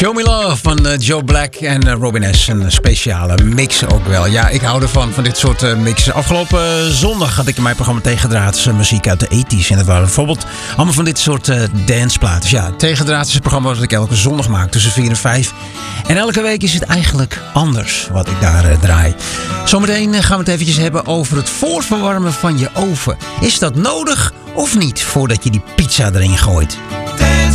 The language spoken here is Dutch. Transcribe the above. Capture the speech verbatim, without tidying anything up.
Show Me Love van uh, Joe Black en uh, Robin S. Een speciale mix ook wel. Ja, ik hou ervan, van dit soort uh, mixen. Afgelopen uh, zondag had ik in mijn programma Tegendraads uh, muziek uit de ethisch. En dat waren bijvoorbeeld allemaal van dit soort uh, danceplaten. Ja, Tegendraads is het programma dat ik elke zondag maak tussen vier en vijf. En elke week is het eigenlijk anders wat ik daar uh, draai. Zometeen uh, gaan we het eventjes hebben over het voorverwarmen van je oven. Is dat nodig of niet voordat je die pizza erin gooit?